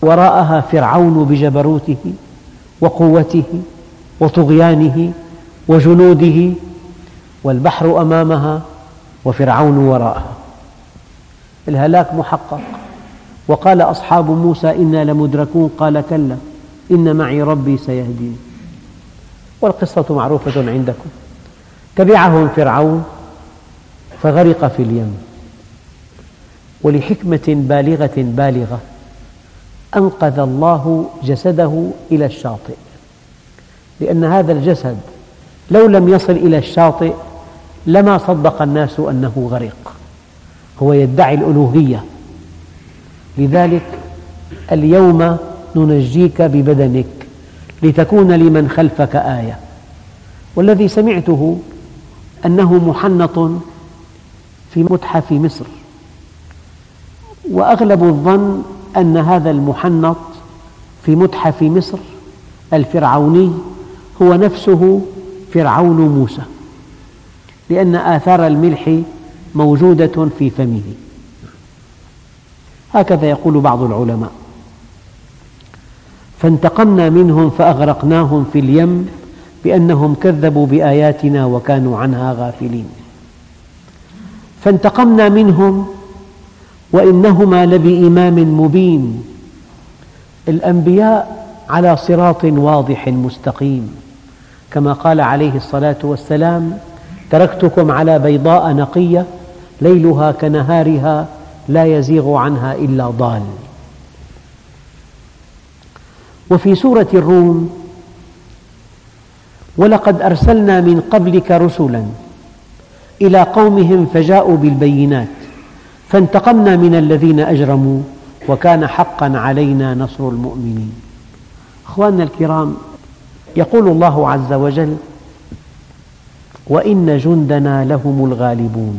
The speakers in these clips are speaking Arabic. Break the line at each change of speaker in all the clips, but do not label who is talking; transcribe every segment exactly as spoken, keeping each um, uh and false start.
وراءها فرعون بجبروته وقوته وطغيانه وجنوده، والبحر أمامها وفرعون وراءها. الهلاك محقق. وقال أصحاب موسى إنا لمدركون قال كلا إن معي ربي سيهدين. والقصة معروفة عندكم. تبعهم فرعون فغرق في اليم، ولحكمة بالغة بالغة أنقذ الله جسده إلى الشاطئ، لأن هذا الجسد لو لم يصل إلى الشاطئ لما صدق الناس أنه غرق. هو يدعي الألوهية، لذلك اليوم ننجيك ببدنك لتكون لمن خلفك آية. والذي سمعته أنه محنط في متحف مصر، وأغلب الظن أن هذا المحنط في متحف مصر الفرعوني هو نفسه فرعون موسى، لأن آثار الملح موجودة في فمه، هكذا يقول بعض العلماء. فانتقمنا منهم فأغرقناهم في اليم بأنهم كذبوا بآياتنا وكانوا عنها غافلين. فانتقمنا منهم وإنهما لبإمام مبين. الأنبياء على صراط واضح مستقيم، كما قال عليه الصلاة والسلام تركتكم على بيضاء نقية ليلها كنهارها لا يزيغ عنها إلا ضال. وفي سورة الروم ولقد أرسلنا من قبلك رسلا إلى قومهم فجاءوا بالبينات فانتقمنا من الذين أجرموا وكان حقا علينا نصر المؤمنين. أخواننا الكرام، يقول الله عز وجل وإن جندنا لهم الغالبون.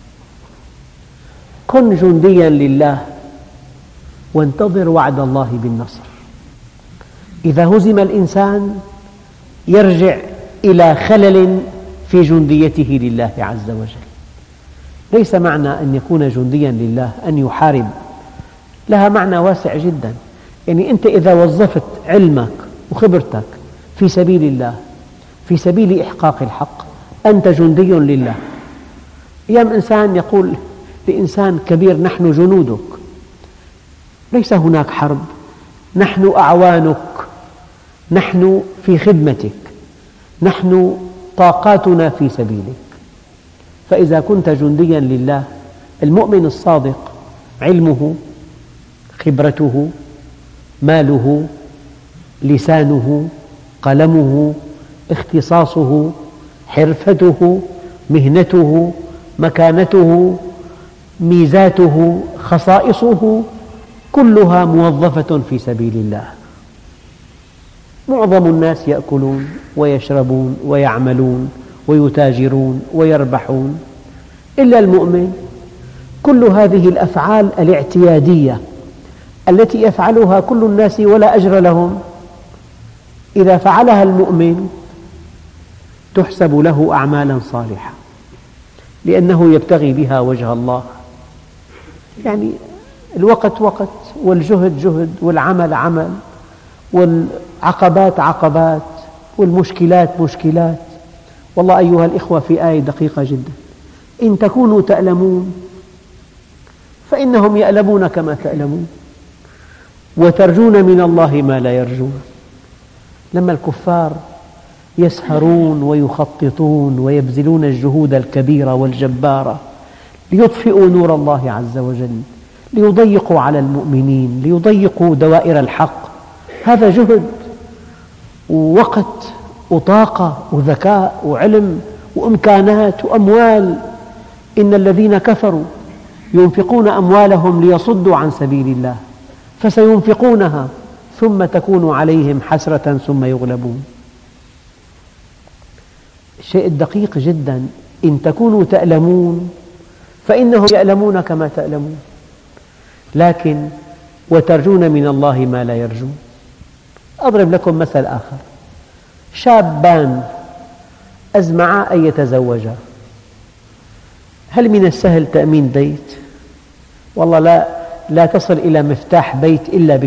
كن جنديا لله وانتظر وعد الله بالنصر. إذا هزم الإنسان يرجع إلى خلل في جنديته لله عز وجل. ليس معنى أن يكون جنديا لله أن يحارب، لها معنى واسع جدا. يعني أنت إذا وظفت علمك وخبرتك في سبيل الله، في سبيل إحقاق الحق، أنت جندي لله. أيام إنسان يقول لإنسان كبير نحن جنودك، ليس هناك حرب، نحن أعوانك، نحن في خدمتك، نحن طاقاتنا في سبيلك. فإذا كنت جنديا لله، المؤمن الصادق علمه، خبرته، ماله، لسانه، قلمه، اختصاصه، حرفته، مهنته، مكانته، ميزاته، خصائصه، كلها موظفة في سبيل الله. معظم الناس يأكلون ويشربون ويعملون ويتاجرون ويربحون، إلا المؤمن كل هذه الأفعال الاعتيادية التي يفعلها كل الناس ولا أجر لهم، إذا فعلها المؤمن تحسب له أعمالا صالحة، لأنه يبتغي بها وجه الله. يعني الوقت وقت، والجهد جهد، والعمل عمل، والعقبات عقبات، والمشكلات مشكلات. والله أيها الإخوة في آية دقيقة جدا: إن تكونوا تألمون فإنهم يألمون كما تألمون وترجون من الله ما لا يرجون. لما الكفار يسهرون ويخططون ويبذلون الجهود الكبيرة والجبارة ليطفئوا نور الله عز وجل، ليضيقوا على المؤمنين، ليضيقوا دوائر الحق، هذا جهد ووقت وطاقة وذكاء وعلم وإمكانات وأموال. إن الذين كفروا ينفقون أموالهم ليصدوا عن سبيل الله فسينفقونها ثم تكون عليهم حسرة ثم يغلبون. الشيء الدقيق جدا: إن تكونوا تألمون فإنهم يألمون كما تألمون، لكن وترجون من الله ما لا يرجون. أضرب لكم مثل آخر: شابان أزمعا أن يتزوجا، هل من السهل تأمين بيت؟ والله لا, لا تصل إلى مفتاح بيت إلا